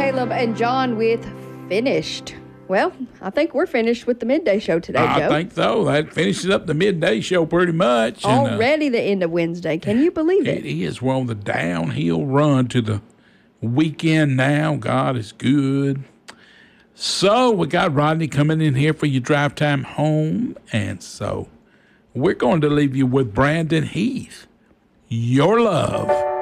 Caleb and John with Finished. Well, I think we're finished with the midday show today, Joe. I think so. That finishes up the midday show pretty much. Already the end of Wednesday. Can you believe it? It is. We're on the downhill run to the weekend now. God is good. So we got Rodney coming in here for your drive time home. And so we're going to leave you with Brandon Heath. Your love.